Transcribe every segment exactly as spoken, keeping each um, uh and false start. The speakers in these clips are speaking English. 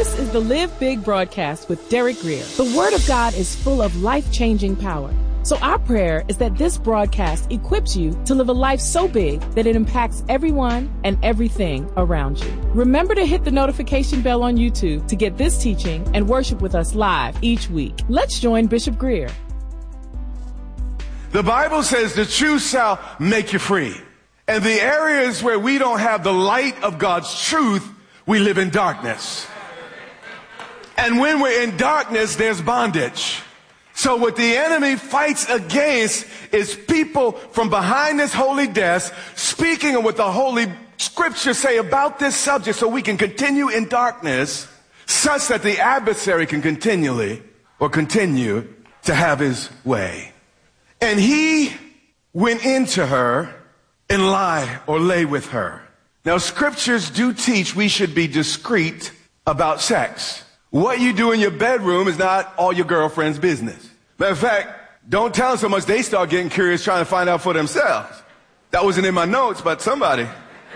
This is the Live Big broadcast with Derek Grier. The Word of God is full of life-changing power. So our prayer is that this broadcast equips you to live a life so big that it impacts everyone and everything around you. Remember to hit the notification bell on YouTube to get this teaching and worship with us live each week. Let's join Bishop Grier. The Bible says the truth shall make you free. And the areas where we don't have the light of God's truth, we live in darkness. And when we're in darkness, there's bondage. So what the enemy fights against is people from behind this holy desk speaking of what the Holy Scriptures say about this subject so we can continue in darkness such that the adversary can continually or continue to have his way. And he went into her and lie or lay with her. Now, Scriptures do teach we should be discreet about sex. What you do in your bedroom is not all your girlfriend's business. Matter of fact, don't tell them so much they start getting curious trying to find out for themselves. That wasn't in my notes, but somebody.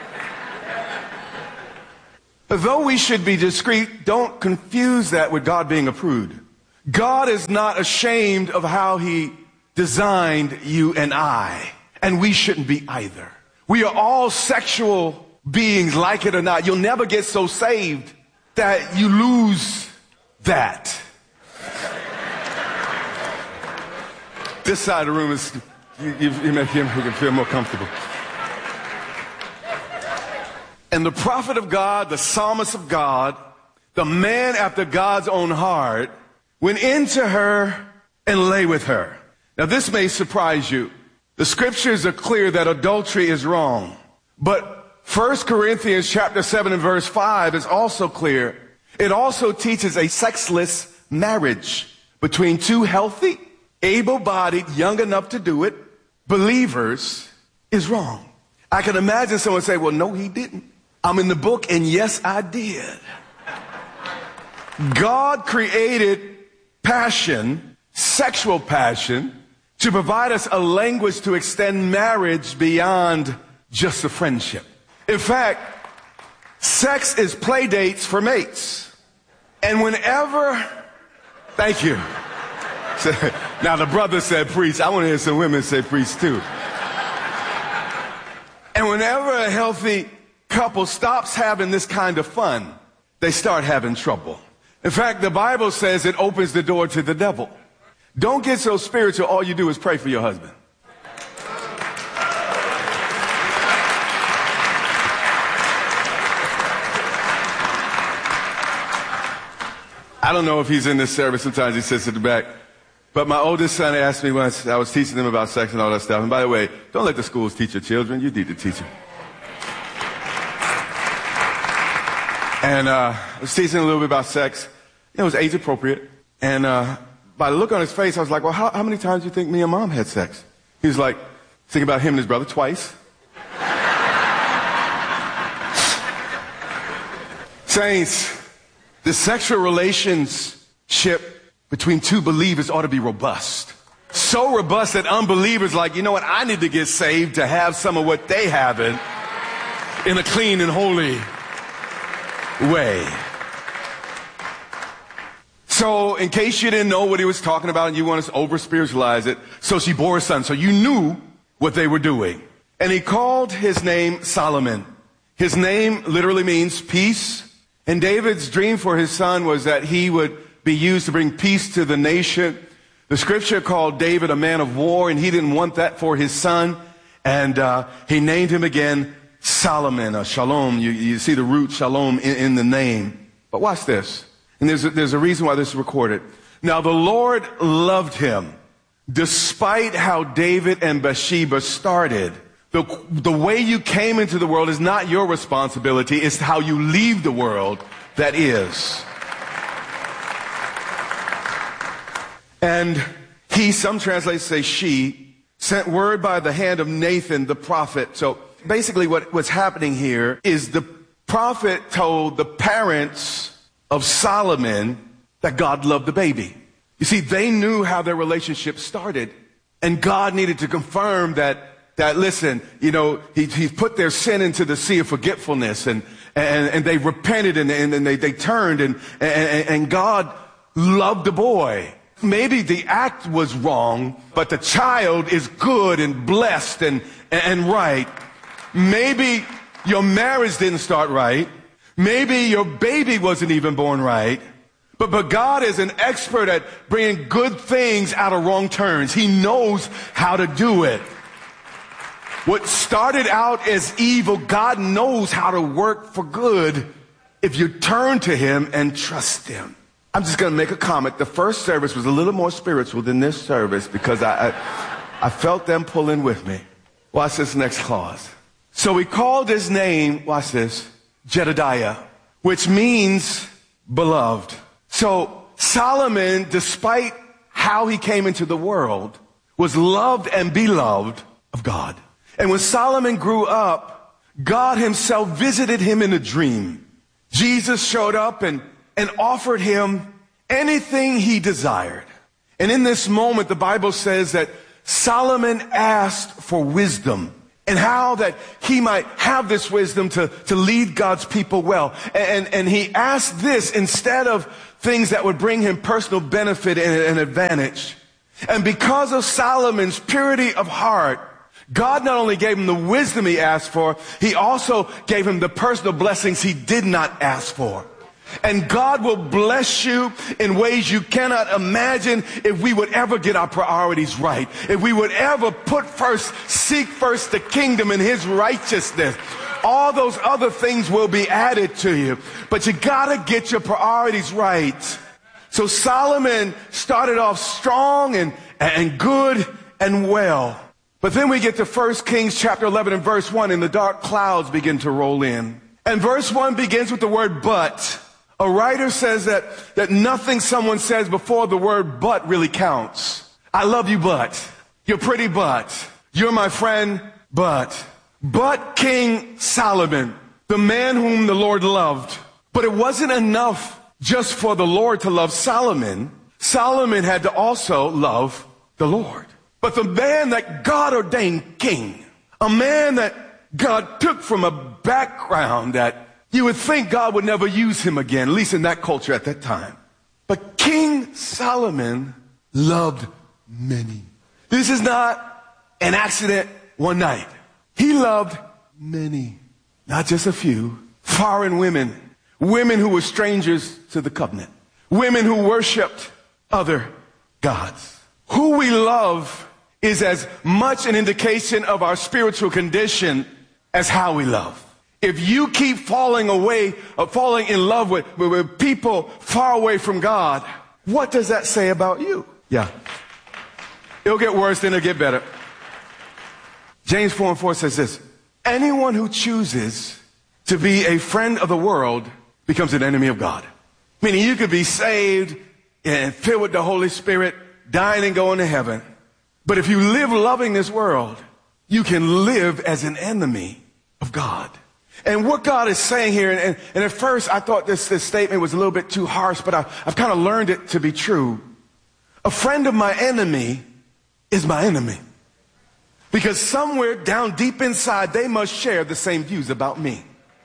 But though we should be discreet, don't confuse that with God being a prude. God is not ashamed of how he designed you and I, and we shouldn't be either. We are all sexual beings, like it or not. You'll never get so saved that you lose that. This side of the room is, you, you, you make him who can feel more comfortable. And the prophet of God, the psalmist of God, the man after God's own heart, went into her and lay with her. Now this may surprise you. The Scriptures are clear that adultery is wrong. But First Corinthians chapter seven and verse five is also clear. It also teaches a sexless marriage between two healthy, able-bodied, young enough to do it, believers is wrong. I can imagine someone say, well, no, he didn't. I'm in the book, and yes, I did. God created passion, sexual passion, to provide us a language to extend marriage beyond just a friendship. In fact, sex is play dates for mates. And whenever, thank you. Now the brother said preach. I want to hear some women say preach too. And whenever a healthy couple stops having this kind of fun, they start having trouble. In fact, the Bible says it opens the door to the devil. Don't get so spiritual, all you do is pray for your husband. I don't know if he's in this service. Sometimes he sits at the back. But my oldest son asked me once, I was teaching them about sex and all that stuff. And by the way, don't let the schools teach your children. You need to teach them. And uh, I was teaching a little bit about sex. It was age appropriate. And uh, by the look on his face, I was like, well, how, how many times do you think me and mom had sex? He was like, think about him and his brother twice. Saints, the sexual relationship between two believers ought to be robust. So robust that unbelievers like, you know what, I need to get saved to have some of what they haven't in a clean and holy way. So in case you didn't know what he was talking about and you want to over-spiritualize it, so she bore a son. So you knew what they were doing. And he called his name Solomon. His name literally means peace. And David's dream for his son was that he would be used to bring peace to the nation. The Scripture called David a man of war, and he didn't want that for his son. And uh, he named him again Solomon, uh, Shalom. You, you see the root Shalom in, in the name. But watch this. And there's a, there's a reason why this is recorded. Now the Lord loved him, despite how David and Bathsheba started. The, the way you came into the world is not your responsibility. It's how you leave the world that is. And he, some translators say she, sent word by the hand of Nathan the prophet. So basically what, what's happening here is the prophet told the parents of Solomon that God loved the baby. You see, they knew how their relationship started, and God needed to confirm that That, listen, you know, he, he put their sin into the sea of forgetfulness, and, and, and they repented and, and, and they, they turned and, and, and God loved the boy. Maybe the act was wrong, but the child is good and blessed and, and right. Maybe your marriage didn't start right. Maybe your baby wasn't even born right. But, but God is an expert at bringing good things out of wrong turns. He knows how to do it. What started out as evil, God knows how to work for good if you turn to him and trust him. I'm just going to make a comment. The first service was a little more spiritual than this service because I, I, I felt them pulling with me. Watch this next clause. So we called his name, watch this, Jedediah, which means beloved. So Solomon, despite how he came into the world, was loved and beloved of God. And when Solomon grew up, God himself visited him in a dream. Jesus showed up and, and offered him anything he desired. And in this moment, the Bible says that Solomon asked for wisdom and how that he might have this wisdom to, to lead God's people well. And, and he asked this instead of things that would bring him personal benefit and, and advantage. And because of Solomon's purity of heart, God not only gave him the wisdom he asked for, he also gave him the personal blessings he did not ask for. And God will bless you in ways you cannot imagine if we would ever get our priorities right. If we would ever put first, seek first the kingdom and his righteousness. All those other things will be added to you. But you gotta get your priorities right. So Solomon started off strong and, and good and well. But then we get to First Kings chapter eleven and verse one, and the dark clouds begin to roll in. And verse one begins with the word but. A writer says that, that nothing someone says before the word but really counts. I love you, but. You're pretty, but. You're my friend, but. But King Solomon, the man whom the Lord loved. But it wasn't enough just for the Lord to love Solomon. Solomon had to also love the Lord. But the man that God ordained king, a man that God took from a background that you would think God would never use him again, at least in that culture at that time. But King Solomon loved many. This is not an accident one night. He loved many, not just a few, foreign women, women who were strangers to the covenant, women who worshiped other gods. Who we love is as much an indication of our spiritual condition as how we love. If you keep falling away or falling in love with, with, with people far away from God, what does that say about you? Yeah. It'll get worse, then it'll get better. James four and four says this: anyone who chooses to be a friend of the world becomes an enemy of God. Meaning you could be saved and filled with the Holy Spirit, dying and going to heaven. But if you live loving this world, you can live as an enemy of God. And what God is saying here, and, and at first I thought this, this statement was a little bit too harsh, but I, I've kind of learned it to be true. A friend of my enemy is my enemy. Because somewhere down deep inside, they must share the same views about me.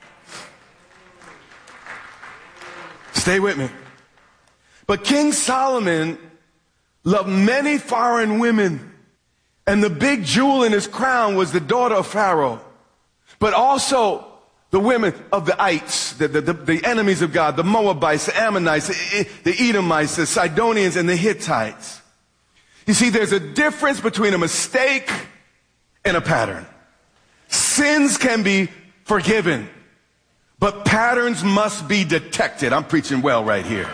Stay with me. But King Solomon loved many foreign women, and the big jewel in his crown was the daughter of Pharaoh, but also the women of the ites, the, the, the, the enemies of God, the Moabites, the Ammonites, the, the Edomites, the Sidonians, and the Hittites. You see, there's a difference between a mistake and a pattern. Sins can be forgiven, but patterns must be detected. I'm preaching well right here.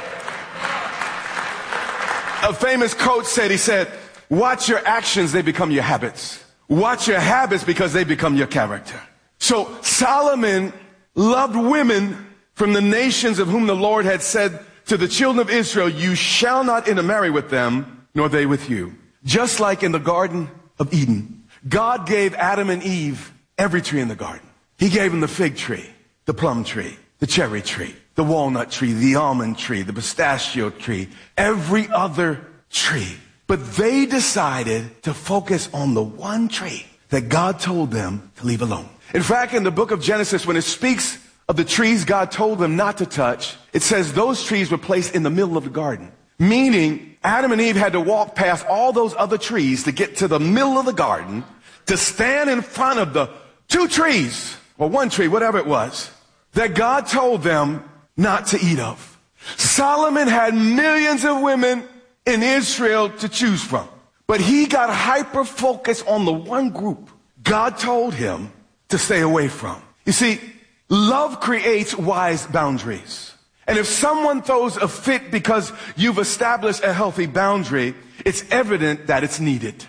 A famous coach said, he said, watch your actions, they become your habits. Watch your habits because they become your character. So Solomon loved women from the nations of whom the Lord had said to the children of Israel, you shall not intermarry with them, nor they with you. Just like in the Garden of Eden, God gave Adam and Eve every tree in the garden. He gave them the fig tree, the plum tree, the cherry tree, the walnut tree, the almond tree, the pistachio tree, every other tree. But they decided to focus on the one tree that God told them to leave alone. In fact, in the book of Genesis, when it speaks of the trees God told them not to touch, it says those trees were placed in the middle of the garden. Meaning, Adam and Eve had to walk past all those other trees to get to the middle of the garden, to stand in front of the two trees, or one tree, whatever it was, that God told them not to eat of. Solomon had millions of women in Israel to choose from, but he got hyper-focused on the one group God told him to stay away from. You see, love creates wise boundaries. And if someone throws a fit because you've established a healthy boundary, it's evident that it's needed.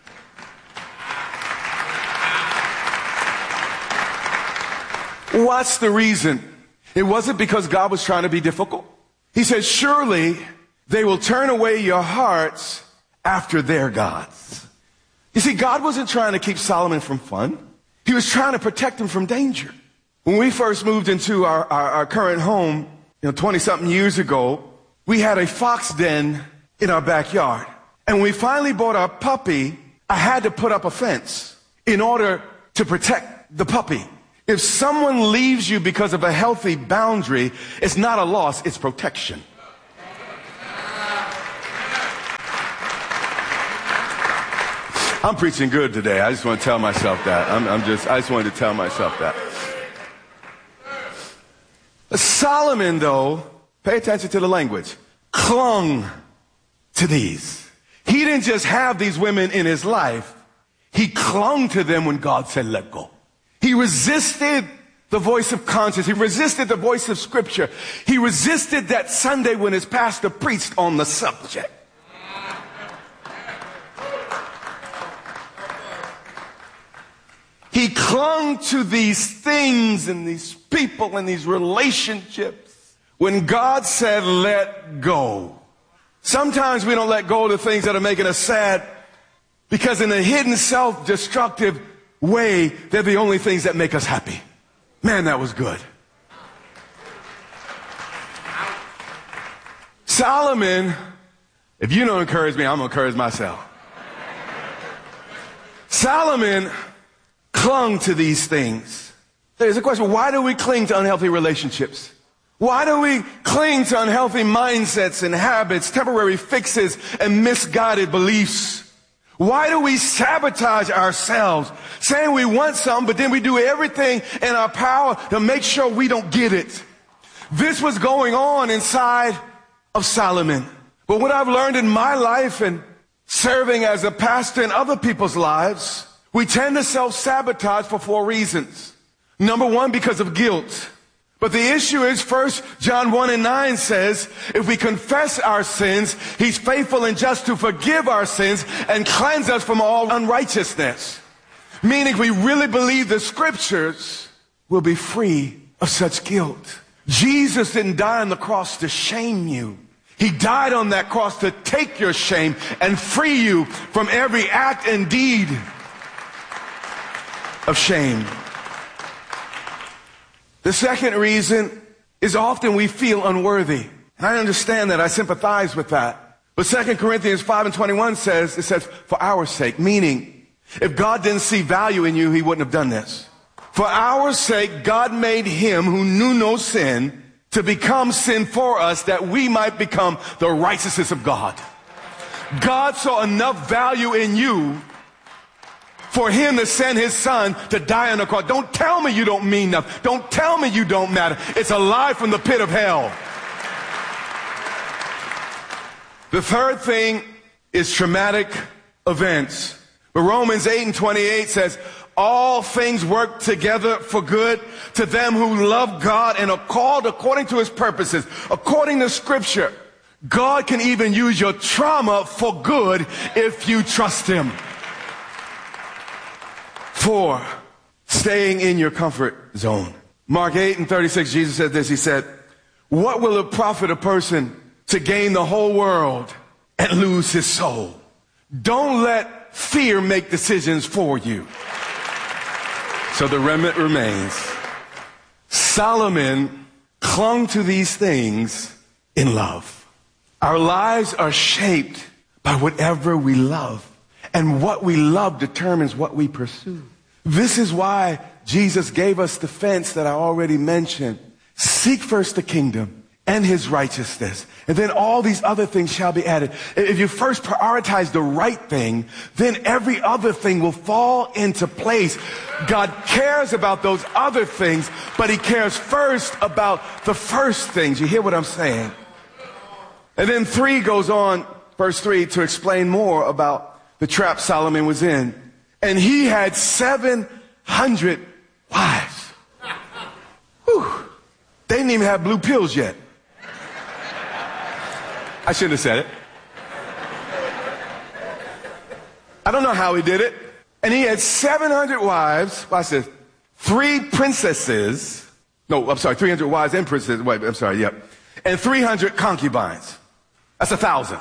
What's the reason? It wasn't because God was trying to be difficult. He said, surely they will turn away your hearts after their gods. You see, God wasn't trying to keep Solomon from fun. He was trying to protect him from danger. When we first moved into our, our, our current home, you know, twenty-something years ago, we had a fox den in our backyard. And when we finally bought our puppy, I had to put up a fence in order to protect the puppy. If someone leaves you because of a healthy boundary, it's not a loss, it's protection. I'm preaching good today. I just want to tell myself that. I'm, I'm just, I just wanted to tell myself that. Solomon, though, pay attention to the language, clung to these. He didn't just have these women in his life. He clung to them when God said, let go. He resisted the voice of conscience. He resisted the voice of scripture. He resisted that Sunday when his pastor preached on the subject. He clung to these things and these people and these relationships when God said, let go. Sometimes we don't let go of the things that are making us sad because in a hidden self-destructive way, they're the only things that make us happy. Man, that was good. Solomon, if you don't encourage me, I'm going to encourage myself. Solomon clung to these things. There's a question, why do we cling to unhealthy relationships? Why do we cling to unhealthy mindsets and habits, temporary fixes, and misguided beliefs? Why do we sabotage ourselves, saying we want something, but then we do everything in our power to make sure we don't get it? This was going on inside of Solomon. But what I've learned in my life and serving as a pastor in other people's lives, we tend to self-sabotage for four reasons. Number one, because of guilt. But the issue is, First John one and nine says, if we confess our sins, he's faithful and just to forgive our sins and cleanse us from all unrighteousness. Meaning, if we really believe the scriptures, we'll be free of such guilt. Jesus didn't die on the cross to shame you. He died on that cross to take your shame and free you from every act and deed of shame. The second reason is often we feel unworthy. And I understand that. I sympathize with that. But Second Corinthians five and twenty-one says, it says, for our sake, meaning if God didn't see value in you, he wouldn't have done this. For our sake, God made him who knew no sin to become sin for us that we might become the righteousness of God. God saw enough value in you for him to send his son to die on the cross. Don't tell me you don't mean nothing. Don't tell me you don't matter. It's a lie from the pit of hell. The third thing is traumatic events. But Romans eight and twenty-eight says, all things work together for good to them who love God and are called according to his purposes. According to scripture, God can even use your trauma for good if you trust him. Four, staying in your comfort zone. Mark eight and thirty-six, Jesus said this. He said, what will it profit a person to gain the whole world and lose his soul? Don't let fear make decisions for you. So the remnant remains. Solomon clung to these things in love. Our lives are shaped by whatever we love. And what we love determines what we pursue. This is why Jesus gave us the fence that I already mentioned. Seek first the kingdom and his righteousness, and then all these other things shall be added. If you first prioritize the right thing, then every other thing will fall into place. God cares about those other things, but he cares first about the first things. You hear what I'm saying? And then three goes on, verse three, to explain more about the trap Solomon was in. And he had seven hundred wives. Whew. They didn't even have blue pills yet. I shouldn't have said it. I don't know how he did it. And he had seven hundred wives. Watch this. Three princesses. No, I'm sorry, three hundred wives and princesses. Wait, I'm sorry, yep. And three hundred concubines. That's a thousand.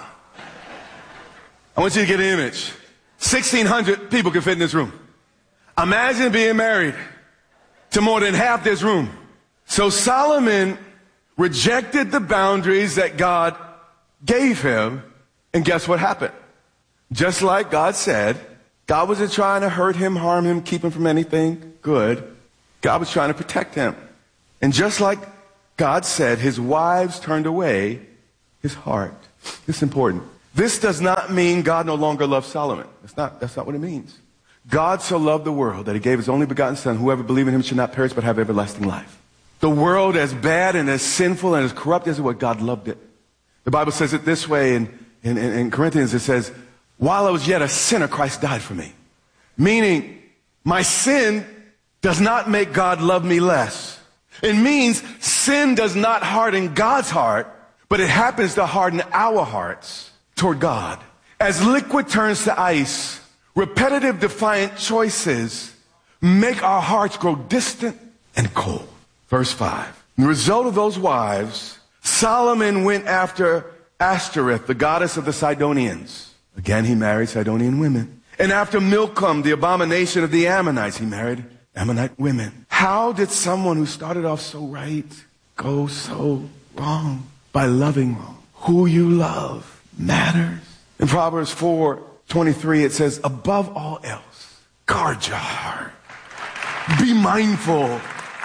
I want you to get an image. sixteen hundred people can fit in this room. Imagine being married to more than half this room. So Solomon rejected the boundaries that God gave him, and guess what happened? Just like God said, God wasn't trying to hurt him, harm him, keep him from anything good. God was trying to protect him. And just like God said, his wives turned away his heart. This is important. This does not mean God no longer loves Solomon. That's not, that's not what it means. God so loved the world that he gave his only begotten son. Whoever believes in him should not perish but have everlasting life. The world, as bad and as sinful and as corrupt as it was, God loved it. The Bible says it this way in, in, in Corinthians. It says, while I was yet a sinner, Christ died for me. Meaning, my sin does not make God love me less. It means sin does not harden God's heart, but it happens to harden our hearts toward God. As liquid turns to ice, repetitive defiant choices make our hearts grow distant and cold. Verse five. The result of those wives, Solomon went after Ashtoreth, the goddess of the Sidonians. Again, he married Sidonian women. And after Milcom, the abomination of the Ammonites, he married Ammonite women. How did someone who started off so right go so wrong? By loving wrong. Who you love matters. In Proverbs four twenty-three, it says, above all else, guard your heart. Be mindful.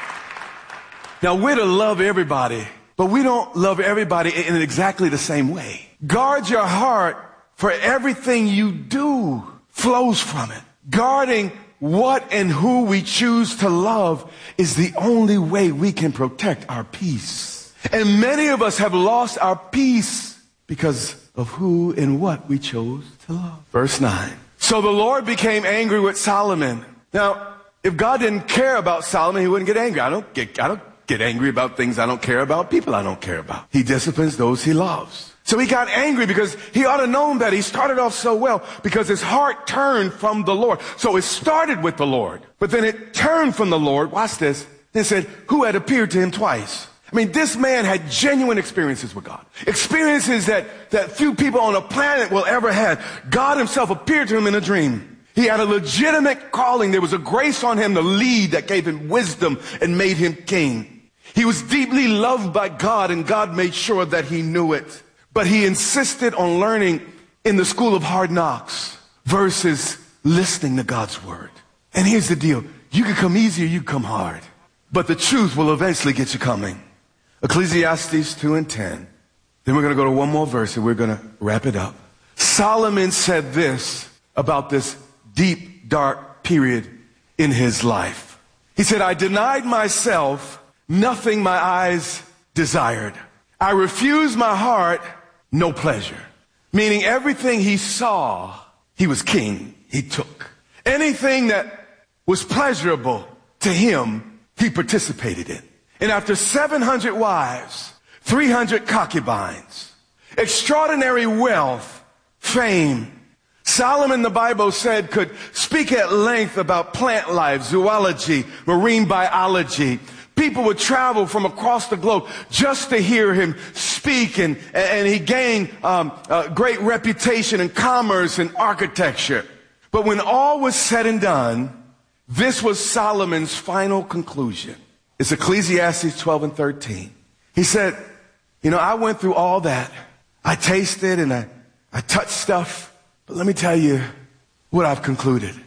Now, we're to love everybody, but we don't love everybody in exactly the same way. Guard your heart, for everything you do flows from it. Guarding what and who we choose to love is the only way we can protect our peace. And many of us have lost our peace because of who and what we chose to love. Verse nine. So the Lord became angry with Solomon. Now, if God didn't care about Solomon, he wouldn't get angry. I don't get, I don't get angry about things I don't care about, people I don't care about. He disciplines those he loves. So he got angry because he ought to known that he started off so well because his heart turned from the Lord. So it started with the Lord, but then it turned from the Lord. Watch this. Then said, who had appeared to him twice. I mean, this man had genuine experiences with God. Experiences that, that few people on the planet will ever have. God himself appeared to him in a dream. He had a legitimate calling. There was a grace on him to lead that gave him wisdom and made him king. He was deeply loved by God, and God made sure that he knew it. But he insisted on learning in the school of hard knocks versus listening to God's word. And here's the deal. You can come easy or you can come hard. But the truth will eventually get you coming. Ecclesiastes two and ten. Then we're going to go to one more verse and we're going to wrap it up. Solomon said this about this deep, dark period in his life. He said, I denied myself nothing my eyes desired. I refused my heart no pleasure. Meaning everything he saw, he was king, he took. Anything that was pleasurable to him, he participated in. And after seven hundred wives, three hundred concubines, extraordinary wealth, fame, Solomon, the Bible said, could speak at length about plant life, zoology, marine biology. People would travel from across the globe just to hear him speak, and, and he gained um, a great reputation in commerce and architecture. But when all was said and done, this was Solomon's final conclusion. It's Ecclesiastes twelve and thirteen. He said, you know, I went through all that. I tasted and I, I touched stuff. But let me tell you what I've concluded.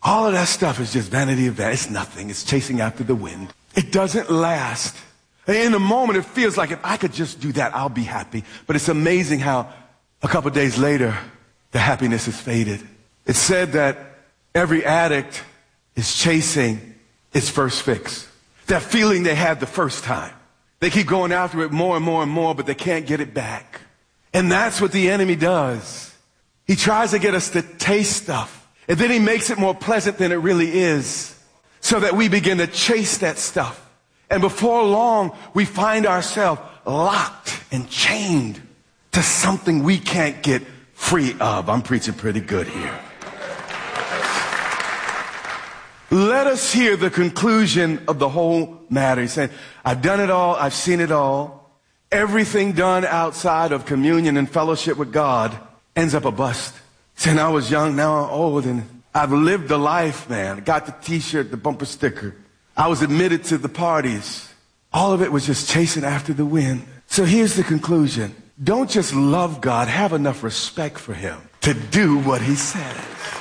All of that stuff is just vanity of that. It's nothing. It's chasing after the wind. It doesn't last. In the moment, it feels like if I could just do that, I'll be happy. But it's amazing how a couple of days later, the happiness is faded. It's said that every addict is chasing its first fix. That feeling they had the first time. They keep going after it more and more and more, but they can't get it back. And that's what the enemy does. He tries to get us to taste stuff, and then he makes it more pleasant than it really is, so that we begin to chase that stuff. And before long, we find ourselves locked and chained to something we can't get free of. I'm preaching pretty good here. Let us hear the conclusion of the whole matter. He's saying, I've done it all. I've seen it all. Everything done outside of communion and fellowship with God ends up a bust. Saying, I was young, now I'm old, and I've lived the life, man. Got the t-shirt, the bumper sticker. I was admitted to the parties. All of it was just chasing after the wind. So here's the conclusion. Don't just love God. Have enough respect for him to do what he says.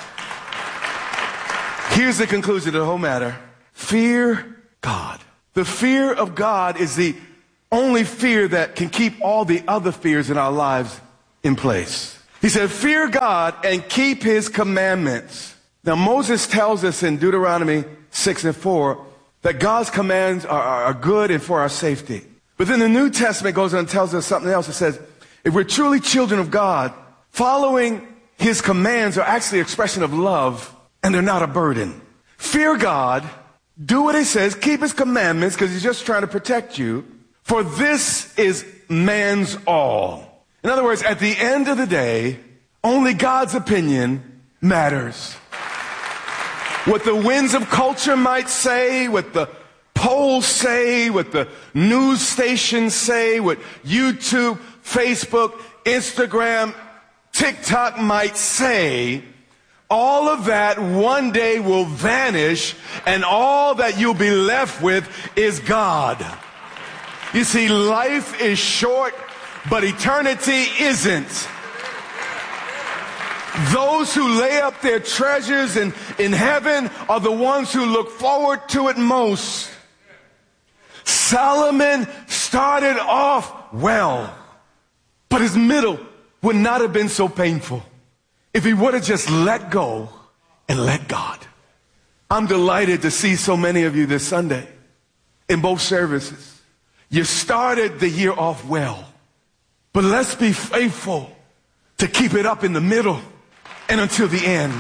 Here's the conclusion of the whole matter. Fear God. The fear of God is the only fear that can keep all the other fears in our lives in place. He said, fear God and keep his commandments. Now, Moses tells us in Deuteronomy six and four that God's commands are, are good and for our safety. But then the New Testament goes on and tells us something else. It says, if we're truly children of God, following his commands are actually an expression of love, and they're not a burden. Fear God, do what he says, keep his commandments, because he's just trying to protect you. For this is man's all. In other words, at the end of the day, only God's opinion matters. What the winds of culture might say, what the polls say, what the news stations say, what YouTube, Facebook, Instagram, TikTok might say, all of that one day will vanish, and all that you'll be left with is God. You see, life is short, but eternity isn't. Those who lay up their treasures in, in heaven are the ones who look forward to it most. Solomon started off well, but his middle would not have been so painful if he would have just let go and let God. I'm delighted to see so many of you this Sunday in both services. You started the year off well, but let's be faithful to keep it up in the middle and until the end.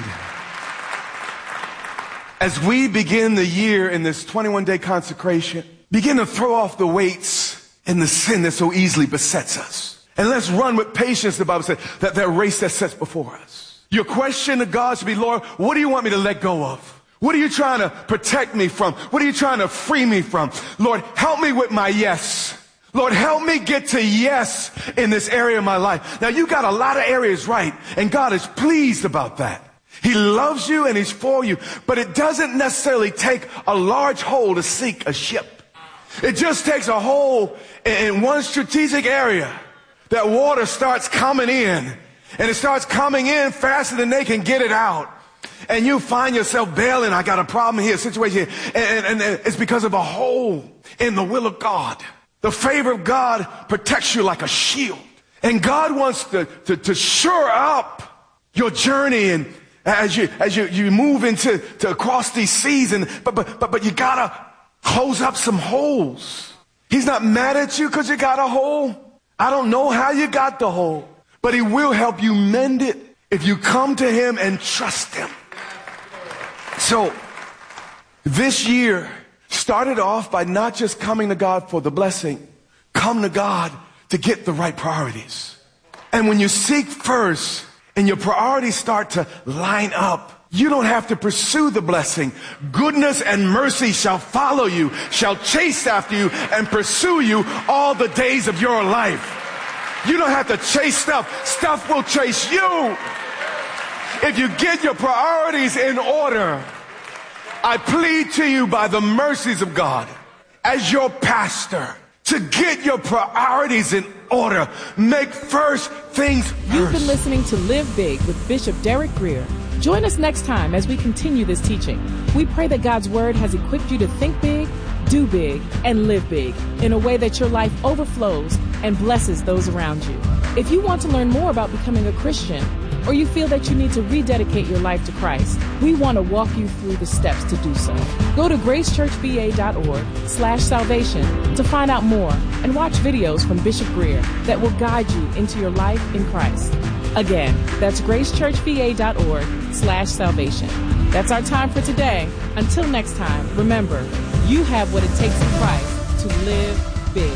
As we begin the year in this twenty-one day consecration, begin to throw off the weights and the sin that so easily besets us. And let's run with patience, the Bible says, that, that race that sets before us. Your question to God should be, Lord, what do you want me to let go of? What are you trying to protect me from? What are you trying to free me from? Lord, help me with my yes. Lord, help me get to yes in this area of my life. Now, you got a lot of areas right, and God is pleased about that. He loves you and he's for you, but it doesn't necessarily take a large hole to sink a ship. It just takes a hole in one strategic area. That water starts coming in, and it starts coming in faster than they can get it out. And you find yourself bailing. I got a problem here, a situation here. And, and, and it's because of a hole in the will of God. The favor of God protects you like a shield. And God wants to, to, to shore up your journey, and as you as you, you move into to across these seas, and but but but but you gotta close up some holes. He's not mad at you because you got a hole. I don't know how you got the hole, but he will help you mend it if you come to him and trust him. So this year started off by not just coming to God for the blessing, come to God to get the right priorities. And when you seek first and your priorities start to line up, you don't have to pursue the blessing. Goodness and mercy shall follow you, shall chase after you and pursue you all the days of your life. You don't have to chase stuff. Stuff will chase you. If you get your priorities in order, I plead to you by the mercies of God, as your pastor, to get your priorities in order. Make first things first. You've been listening to Live Big with Bishop Derek Grier. Join us next time as we continue this teaching. We pray that God's Word has equipped you to think big, do big, and live big in a way that your life overflows and blesses those around you. If you want to learn more about becoming a Christian, or you feel that you need to rededicate your life to Christ, we want to walk you through the steps to do so. Go to gracechurchva.org slash salvation to find out more and watch videos from Bishop Greer that will guide you into your life in Christ. Again, that's gracechurchva.org slash salvation. That's our time for today. Until next time, remember, you have what it takes in Christ to live big.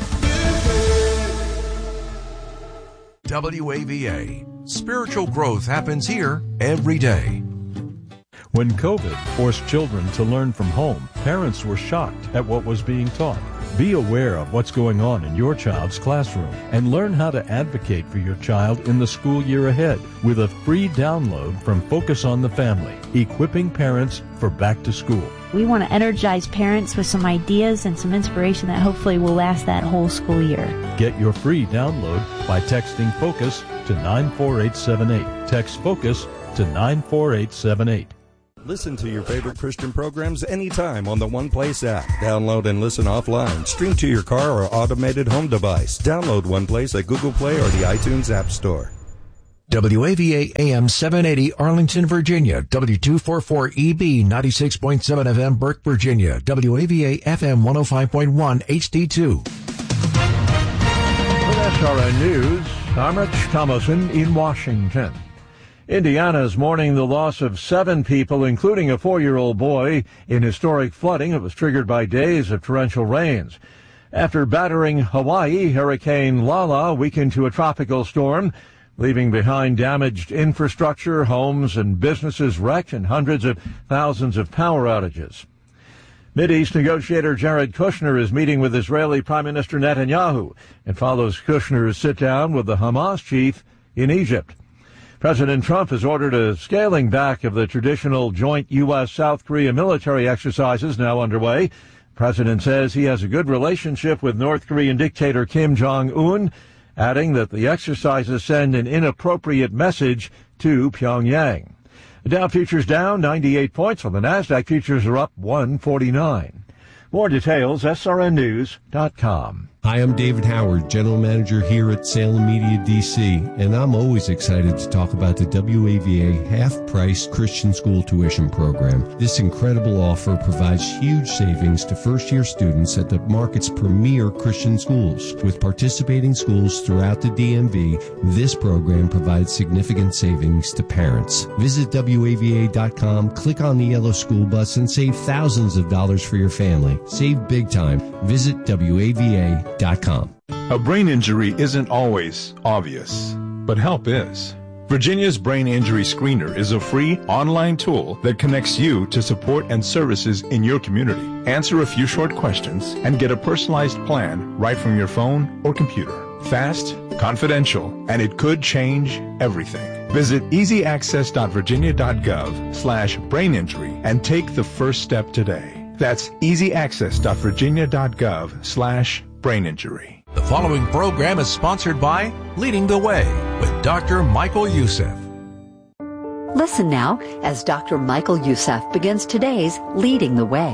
W A V A. Spiritual growth happens here every day. When COVID forced children to learn from home, parents were shocked at what was being taught. Be aware of what's going on in your child's classroom and learn how to advocate for your child in the school year ahead with a free download from Focus on the Family, equipping parents for back to school. We want to energize parents with some ideas and some inspiration that hopefully will last that whole school year. Get your free download by texting FOCUS to nine four eight seven eight. Text FOCUS to nine four eight seven eight. Listen to your favorite Christian programs anytime on the One Place app. Download and listen offline. Stream to your car or automated home device. Download One Place at Google Play or the iTunes App Store. W A V A A M seven eighty Arlington, Virginia. W two forty-four E B ninety-six point seven F M Burke, Virginia. W A V A F M one oh five point one H D two. With S R N News, I'm Rich Thomason in Washington. Indiana is mourning the loss of seven people, including a four-year-old boy, in historic flooding that was triggered by days of torrential rains. After battering Hawaii, Hurricane Lala weakened to a tropical storm, leaving behind damaged infrastructure, homes and businesses wrecked, and hundreds of thousands of power outages. Mideast negotiator Jared Kushner is meeting with Israeli Prime Minister Netanyahu and follows Kushner's sit-down with the Hamas chief in Egypt. President Trump has ordered a scaling back of the traditional joint U S South Korea military exercises now underway. The president says he has a good relationship with North Korean dictator Kim Jong-un, adding that the exercises send an inappropriate message to Pyongyang. The Dow futures down ninety-eight points, while the Nasdaq futures are up one forty-nine. More details, S R N news dot com. Hi, I'm David Howard, General Manager here at Salem Media D C, and I'm always excited to talk about the W A V A half-price Christian school tuition program. This incredible offer provides huge savings to first-year students at the market's premier Christian schools. With participating schools throughout the D M V, this program provides significant savings to parents. Visit W A V A dot com, click on the yellow school bus, and save thousands of dollars for your family. Save big time. Visit W A V A dot com. A brain injury isn't always obvious, but help is. Virginia's Brain Injury Screener is a free online tool that connects you to support and services in your community. Answer a few short questions and get a personalized plan right from your phone or computer. Fast, confidential, and it could change everything. Visit easy access dot virginia dot gov slash brain injury and take the first step today. That's easy access dot virginia dot gov slash brain injury. The following program is sponsored by Leading the Way with Doctor Michael Youssef. Listen now as Doctor Michael Youssef begins today's Leading the Way.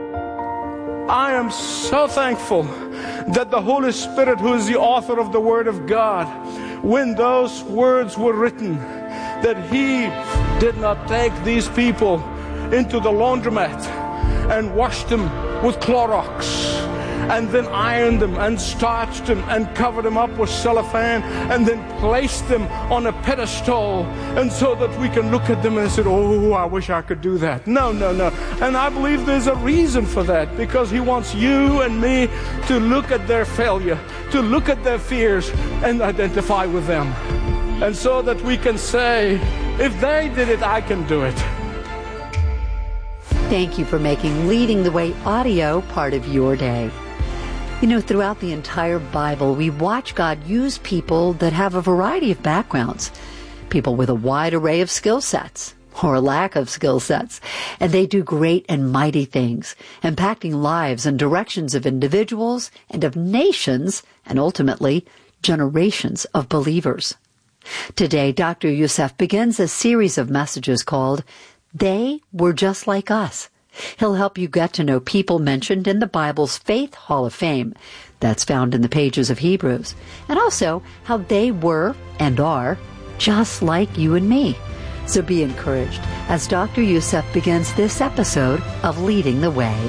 I am so thankful that the Holy Spirit, who is the author of the Word of God, when those words were written, that He did not take these people into the laundromat and wash them with Clorox and then ironed them and starched them and covered them up with cellophane and then placed them on a pedestal, and so that we can look at them and say, oh, I wish I could do that. No, no, no. And I believe there's a reason for that, because He wants you and me to look at their failure, to look at their fears and identify with them. And so that we can say, if they did it, I can do it. Thank you for making Leading the Way audio part of your day. You know, throughout the entire Bible, we watch God use people that have a variety of backgrounds, people with a wide array of skill sets, or a lack of skill sets, and they do great and mighty things, impacting lives and directions of individuals and of nations, and ultimately, generations of believers. Today, Doctor Youssef begins a series of messages called They Were Just Like Us. He'll help you get to know people mentioned in the Bible's Faith Hall of Fame. That's found in the pages of Hebrews. And also how they were and are just like you and me. So be encouraged as Doctor Youssef begins this episode of Leading the Way.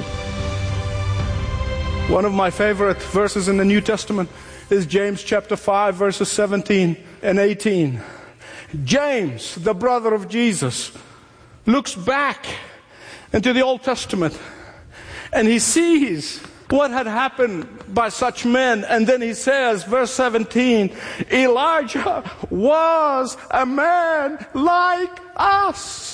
One of my favorite verses in the New Testament is James chapter five, verses seventeen and eighteen. James, the brother of Jesus, looks back into the Old Testament and he sees what had happened by such men. And then he says, verse seventeen, Elijah was a man like us.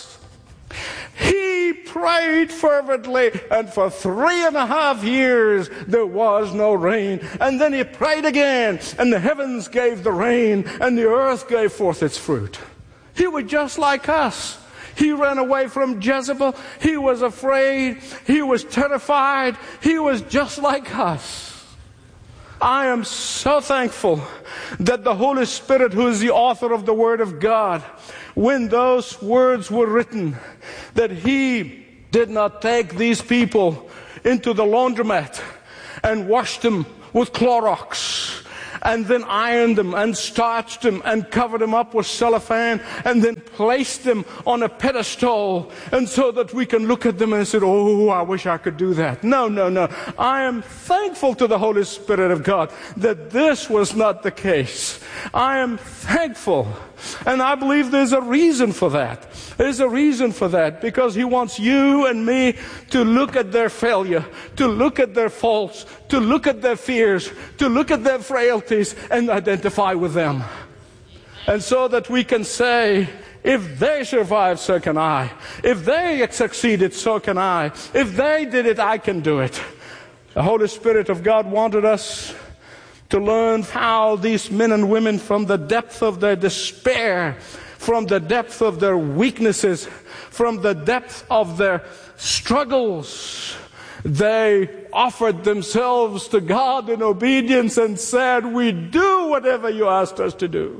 He prayed fervently, and for three and a half years there was no rain. And then he prayed again, and the heavens gave the rain, and the earth gave forth its fruit. He was just like us. He ran away from Jezebel. He was afraid. He was terrified. He was just like us. I am so thankful that the Holy Spirit, who is the author of the Word of God, when those words were written, that He did not take these people into the laundromat and wash them with Clorox and then ironed them and starched them and covered them up with cellophane and then placed them on a pedestal, and so that we can look at them and say, oh, I wish I could do that. No, no, no. I am thankful to the Holy Spirit of God that this was not the case. I am thankful, and I believe there's a reason for that. There's a reason for that, because He wants you and me to look at their failure, to look at their faults, to look at their fears, to look at their frailties and identify with them. And so that we can say, if they survived, so can I. If they succeeded, so can I. If they did it, I can do it. The Holy Spirit of God wanted us to learn how these men and women, from the depth of their despair, from the depth of their weaknesses, from the depth of their struggles, they offered themselves to God in obedience and said, we do whatever you asked us to do.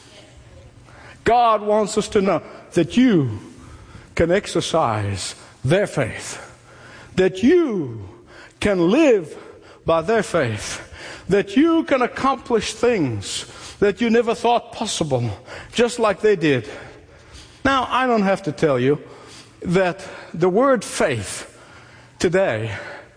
God wants us to know that you can exercise their faith, that you can live by their faith, that you can accomplish things that you never thought possible, just like they did. Now, I don't have to tell you that the word faith today,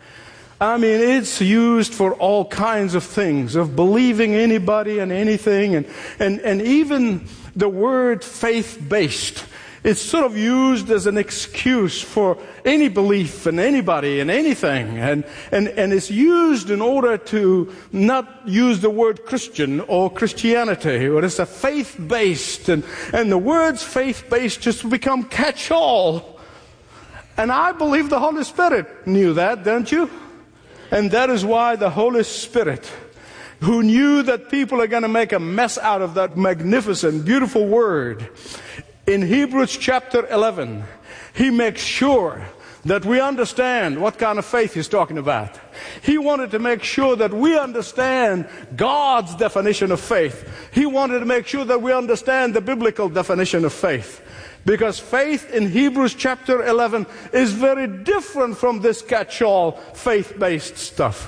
I mean, it's used for all kinds of things, of believing anybody and anything, and, and, and even the word faith-based. It's sort of used as an excuse for any belief in anybody and anything. And, and, and it's used in order to not use the word Christian or Christianity, or it's a faith-based. And, and the words faith-based just become catch-all. And I believe the Holy Spirit knew that, don't you? And that is why the Holy Spirit, who knew that people are going to make a mess out of that magnificent, beautiful word, in Hebrews chapter eleven, He makes sure that we understand what kind of faith He's talking about. He wanted to make sure that we understand God's definition of faith. He wanted to make sure that we understand the biblical definition of faith. Because faith in Hebrews chapter eleven is very different from this catch-all faith-based stuff.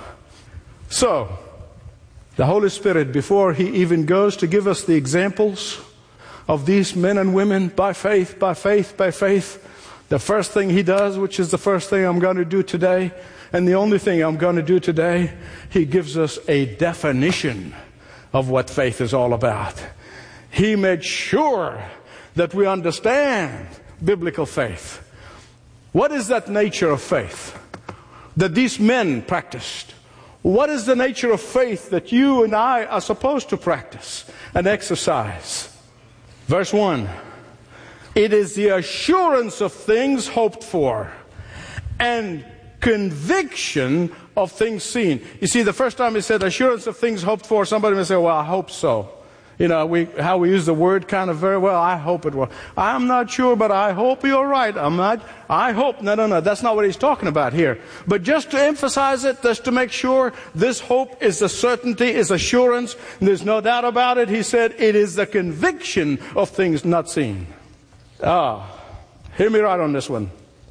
So, the Holy Spirit, before He even goes to give us the examples of these men and women by faith, by faith, by faith, the first thing He does, which is the first thing I'm going to do today, and the only thing I'm going to do today, He gives us a definition of what faith is all about. He makes sure that we understand biblical faith. What is that nature of faith that these men practiced? What is the nature of faith that you and I are supposed to practice and exercise? Verse one, it is the assurance of things hoped for and conviction of things seen. You see, the first time he said assurance of things hoped for, somebody may say, well, I hope so. You know, we, how we use the word kind of very well. I hope it will. I'm not sure, but I hope you're right. I'm not, I hope. No, no, no. That's not what he's talking about here. But just to emphasize it, just to make sure this hope is a certainty, is assurance. There's no doubt about it. He said it is the conviction of things not seen. Ah, hear me right on this one.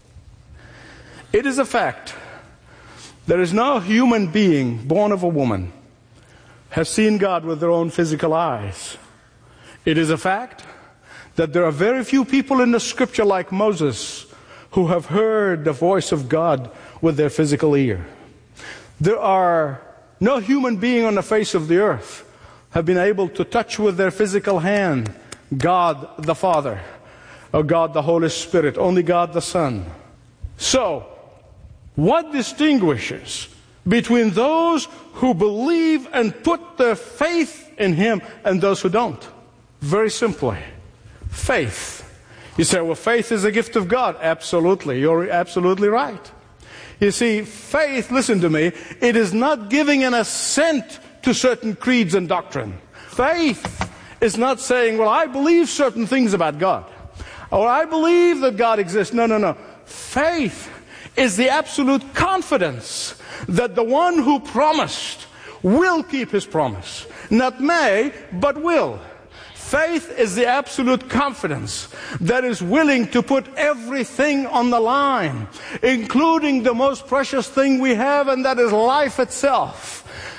It is a fact. There is no human being born of a woman have seen God with their own physical eyes. It is a fact that there are very few people in the scripture like Moses who have heard the voice of God with their physical ear. There are no human being on the face of the earth have been able to touch with their physical hand God the Father or God the Holy Spirit, only God the Son. So, what distinguishes between those who believe and put their faith in Him and those who don't? Very simply, faith. You say, well, faith is a gift of God. Absolutely. You're absolutely right. You see, faith, listen to me, it is not giving an assent to certain creeds and doctrine. Faith is not saying, well, I believe certain things about God, or I believe that God exists. No, no, no. Faith is the absolute confidence that the one who promised will keep His promise. Not may, but will. Faith is the absolute confidence that is willing to put everything on the line, including the most precious thing we have, and that is life itself.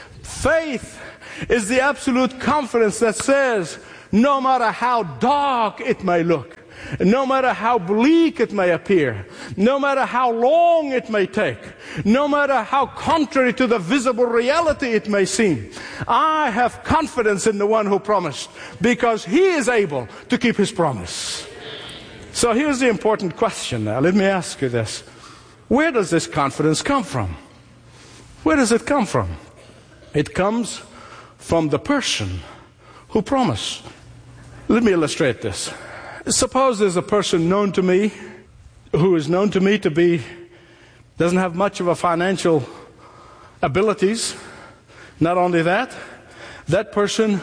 Faith is the absolute confidence that says, no matter how dark it may look, no matter how bleak it may appear, no matter how long it may take, no matter how contrary to the visible reality it may seem, I have confidence in the one who promised, because He is able to keep His promise. So here's the important question now. Let me ask you this. Where does this confidence come from? Where does it come from? It comes from the person who promised. Let me illustrate this. Suppose there's a person known to me who is known to me to be, doesn't have much of a financial abilities. Not only that, that person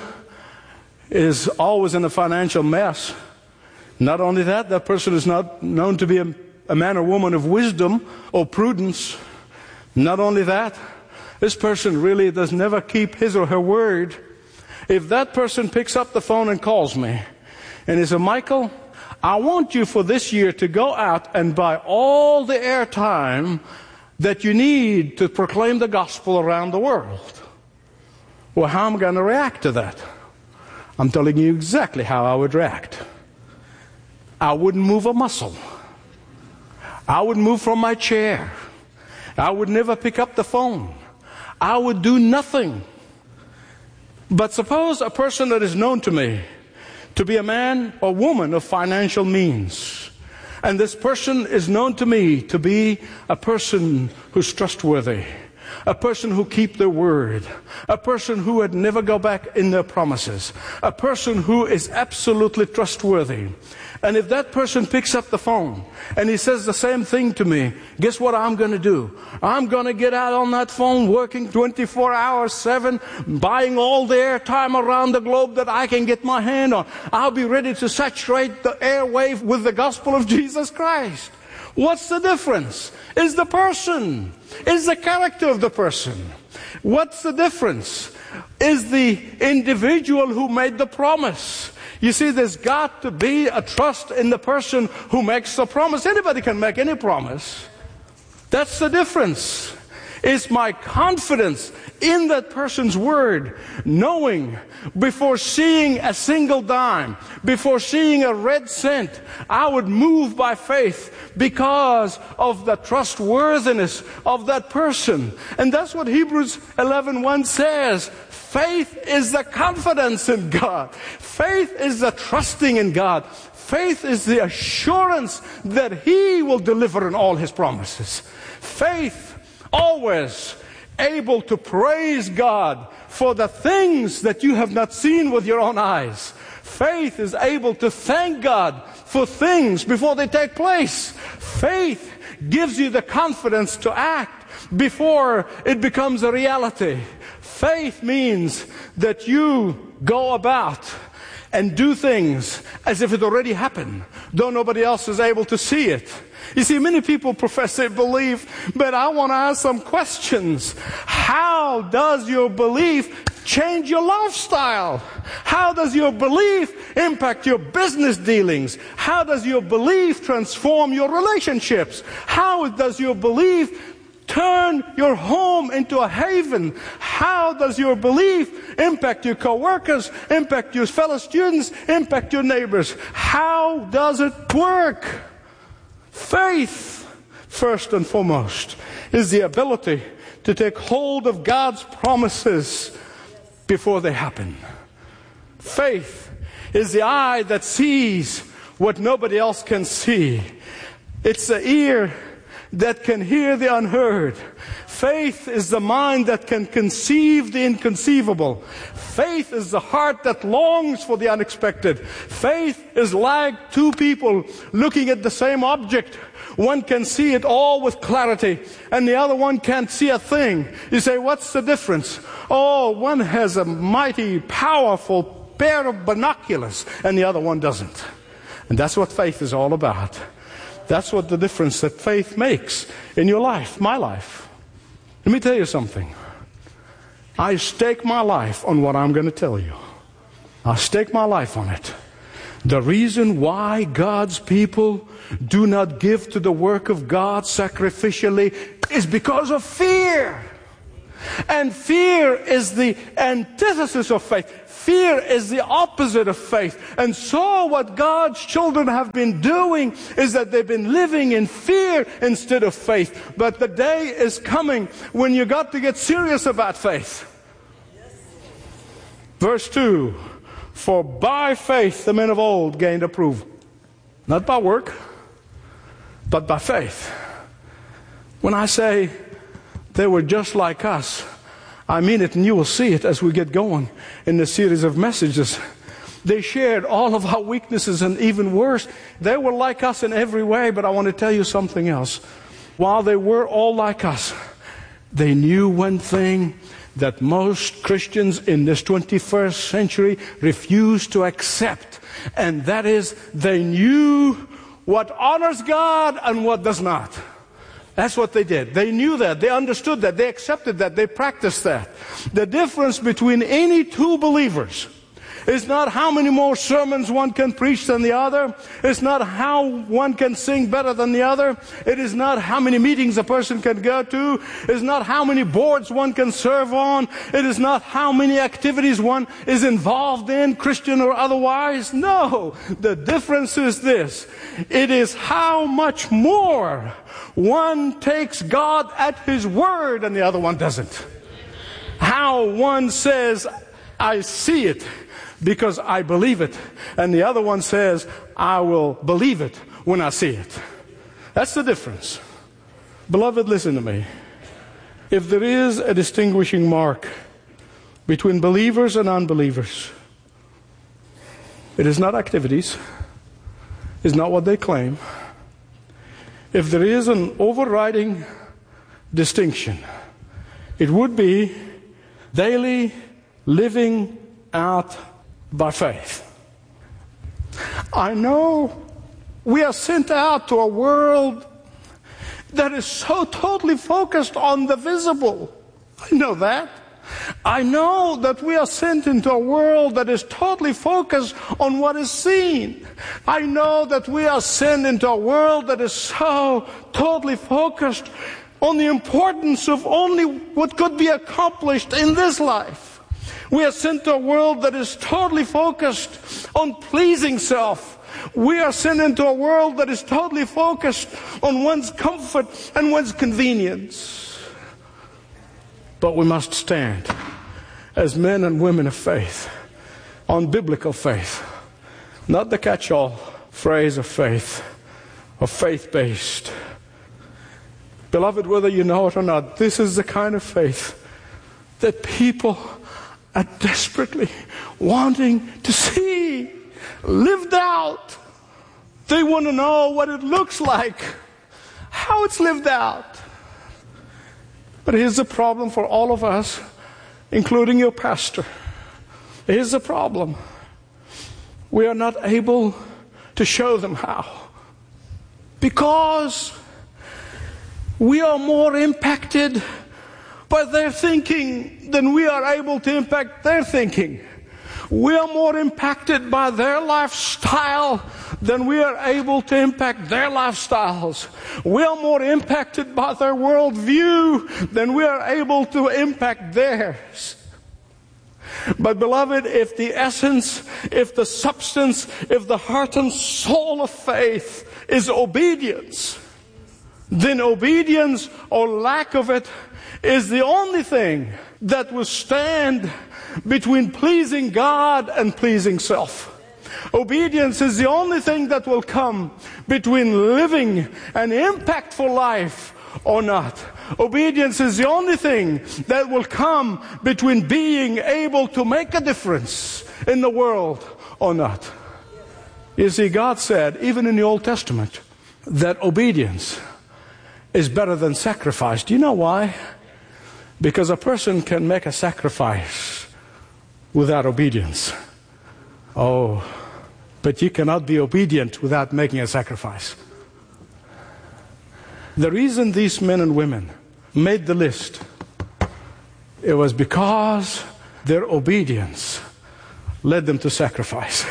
is always in a financial mess. Not only that, that person is not known to be a, a man or woman of wisdom or prudence. Not only that, this person really does never keep his or her word. If that person picks up the phone and calls me, and he said, Michael, I want you for this year to go out and buy all the airtime that you need to proclaim the gospel around the world. Well, how am I going to react to that? I'm telling you exactly how I would react. I wouldn't move a muscle. I wouldn't move from my chair. I would never pick up the phone. I would do nothing. But suppose a person that is known to me to be a man or woman of financial means, and this person is known to me to be a person who's trustworthy, a person who keep their word, a person who would never go back in their promises, a person who is absolutely trustworthy. And if that person picks up the phone and he says the same thing to me, guess what I'm going to do? I'm going to get out on that phone working twenty-four hours, seven, buying all the airtime around the globe that I can get my hand on. I'll be ready to saturate the airwave with the gospel of Jesus Christ. What's the difference? Is the person. Is the character of the person. What's the difference? Is the individual who made the promise. You see, there's got to be a trust in the person who makes the promise. Anybody can make any promise. That's the difference. It's my confidence in that person's word, knowing before seeing a single dime, before seeing a red cent, I would move by faith because of the trustworthiness of that person. And that's what Hebrews eleven one says. Faith is the confidence in God. Faith is the trusting in God. Faith is the assurance that He will deliver in all His promises. Faith always able to praise God for the things that you have not seen with your own eyes. Faith is able to thank God for things before they take place. Faith gives you the confidence to act before it becomes a reality. Faith means that you go about and do things as if it already happened, though nobody else is able to see it. You see, many people profess they believe, but I want to ask some questions. How does your belief change your lifestyle? How does your belief impact your business dealings? How does your belief transform your relationships? How does your belief turn your home into a haven? How does your belief impact your co-workers, impact your fellow students, impact your neighbors? How does it work? Faith, first and foremost, is the ability to take hold of God's promises before they happen. Faith is the eye that sees what nobody else can see. It's the ear that can hear the unheard. Faith is the mind that can conceive the inconceivable. Faith is the heart that longs for the unexpected. Faith is like two people looking at the same object. One can see it all with clarity, and the other one can't see a thing. You say, what's the difference? Oh, one has a mighty, powerful pair of binoculars, and the other one doesn't. And that's what faith is all about. That's what the difference that faith makes in your life, my life. Let me tell you something. I stake my life on what I'm going to tell you. I stake my life on it. The reason why God's people do not give to the work of God sacrificially is because of fear. And fear is the antithesis of faith. Fear is the opposite of faith. And so what God's children have been doing is that they've been living in fear instead of faith. But the day is coming when you got to get serious about faith. Verse two, for by faith the men of old gained approval. Not by work, but by faith. When I say they were just like us, I mean it, and you will see it as we get going in the series of messages. They shared all of our weaknesses, and even worse, they were like us in every way. But I want to tell you something else. While they were all like us, they knew one thing that most Christians in this twenty-first century refuse to accept, and that is they knew what honors God and what does not. That's what they did. They knew that. They understood that. They accepted that. They practiced that. The difference between any two believers is not how many more sermons one can preach than the other. It's not how one can sing better than the other. It is not how many meetings a person can go to. It's not how many boards one can serve on. It is not how many activities one is involved in, Christian or otherwise. No. The difference is this. It is how much more one takes God at His word and the other one doesn't. How one says, I see it because I believe it, and the other one says, I will believe it when I see it. That's the difference. Beloved, listen to me. If there is a distinguishing mark between believers and unbelievers, it is not activities, it's not what they claim. If there is an overriding distinction, it would be daily living out by faith. I know we are sent out to a world that is so totally focused on the visible. I know that. I know that we are sent into a world that is totally focused on what is seen. I know that we are sent into a world that is so totally focused on the importance of only what could be accomplished in this life. We are sent to a world that is totally focused on pleasing self. We are sent into a world that is totally focused on one's comfort and one's convenience. But we must stand as men and women of faith on biblical faith, not the catch-all phrase of faith, of faith-based. Beloved, whether you know it or not, this is the kind of faith that people are desperately wanting to see lived out. They want to know what it looks like, how it's lived out. But here's the problem for all of us including your pastor. Here's the problem. We are not able to show them how. Because we are more impacted by their thinking than we are able to impact their thinking. We are more impacted by their lifestyle than we are able to impact their lifestyles. We are more impacted by their worldview than we are able to impact theirs. But beloved, if the essence, if the substance, if the heart and soul of faith is obedience, then obedience or lack of it is the only thing that will stand between pleasing God and pleasing self. Obedience is the only thing that will come between living an impactful life or not. Obedience is the only thing that will come between being able to make a difference in the world or not. You see, God said, even in the Old Testament, that obedience is better than sacrifice. Do you know why? Because a person can make a sacrifice without obedience. Oh, but you cannot be obedient without making a sacrifice. The reason these men and women made the list, it was because their obedience led them to sacrifice.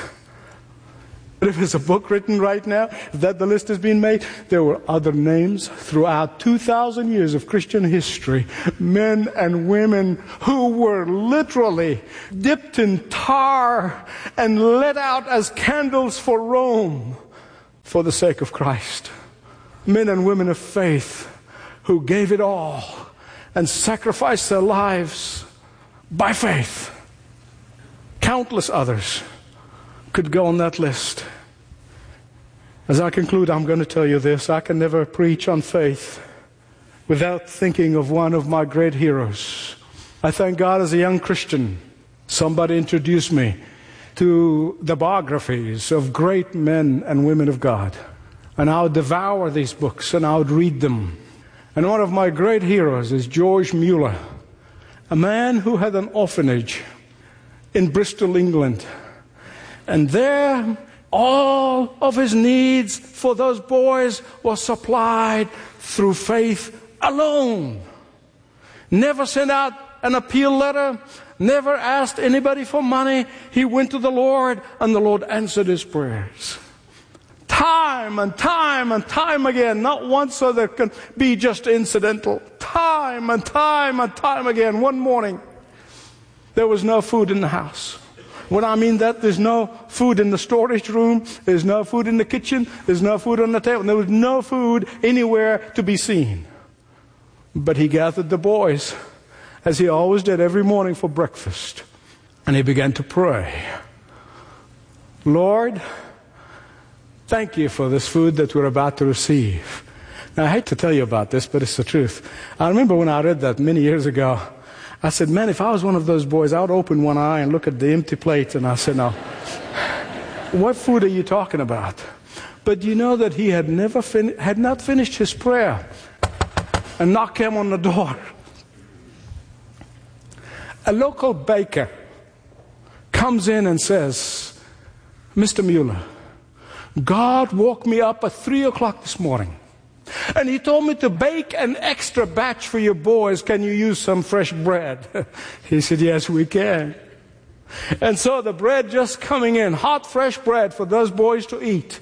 If there's a book written right now, that the list has been made, there were other names throughout two thousand years of Christian history, men and women who were literally dipped in tar and let out as candles for Rome for the sake of Christ. Men and women of faith who gave it all and sacrificed their lives by faith. Countless others could go on that list. As I conclude, I'm going to tell you this. I can never preach on faith without thinking of one of my great heroes. I thank God as a young Christian, somebody introduced me to the biographies of great men and women of God. And I would devour these books and I would read them. And one of my great heroes is George Mueller, a man who had an orphanage in Bristol, England. And there, all of his needs for those boys were supplied through faith alone. Never sent out an appeal letter, never asked anybody for money. He went to the Lord, and the Lord answered his prayers. Time and time and time again, not once so there can be just incidental. Time and time and time again. One morning, there was no food in the house. When I mean that, there's no food in the storage room, there's no food in the kitchen, there's no food on the table, there was no food anywhere to be seen. But he gathered the boys, as he always did every morning for breakfast, and he began to pray. Lord, thank you for this food that we're about to receive. Now, I hate to tell you about this, but it's the truth. I remember when I read that many years ago, I said, man, if I was one of those boys, I would open one eye and look at the empty plate, and I said, now, what food are you talking about? But you know that he had never fin- had not finished his prayer, and knock came on the door. A local baker comes in and says, Mister Mueller, God woke me up at three o'clock this morning, and he told me to bake an extra batch for your boys. Can you use some fresh bread? He said, yes, we can. And so the bread just coming in, hot, fresh bread for those boys to eat.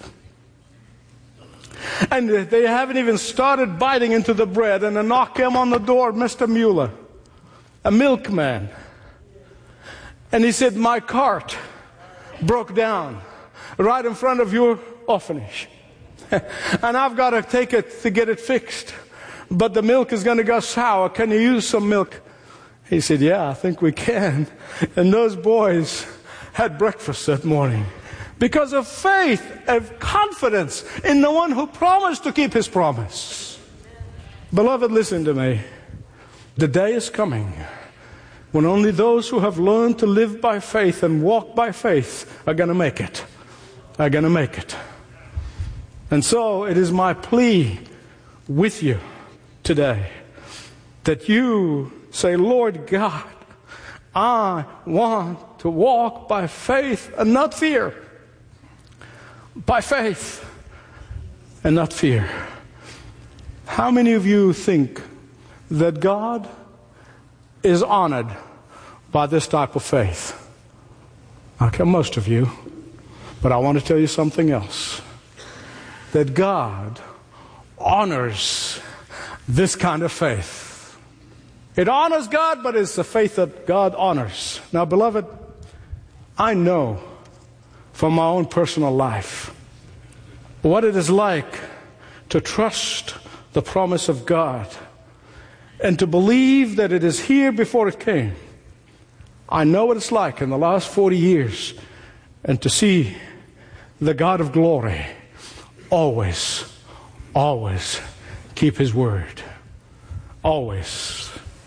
And they haven't even started biting into the bread, and a knock came on the door, Mister Mueller, a milkman. And he said, my cart broke down right in front of your orphanage. And I've got to take it to get it fixed. But the milk is going to go sour. Can you use some milk? He said, yeah, I think we can. And those boys had breakfast that morning because of faith, of confidence in the one who promised to keep his promise. Beloved, listen to me. The day is coming when only those who have learned to live by faith and walk by faith are going to make it. Are going to make it. And so it is my plea with you today that you say, Lord God, I want to walk by faith and not fear. By faith and not fear. How many of you think that God is honored by this type of faith? Okay, most of you. But I want to tell you something else. That God honors this kind of faith. It honors God, but it's the faith that God honors. Now, beloved, I know from my own personal life what it is like to trust the promise of God and to believe that it is here before it came. I know what it's like in the last forty years, and to see the God of glory always, always keep His word. Always.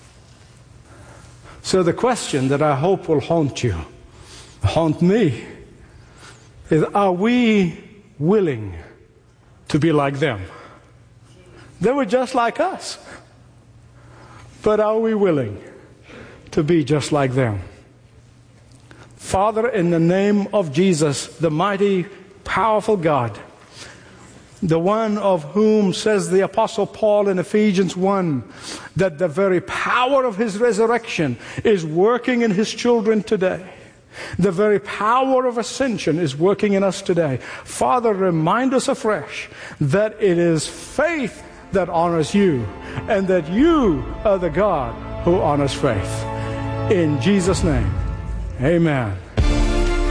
So the question that I hope will haunt you, haunt me, is, are we willing to be like them? They were just like us. But are we willing to be just like them? Father, in the name of Jesus, the mighty, powerful God, the one of whom, says the Apostle Paul in Ephesians one, that the very power of His resurrection is working in His children today. The very power of ascension is working in us today. Father, remind us afresh that it is faith that honors You, and that You are the God who honors faith. In Jesus' name, amen.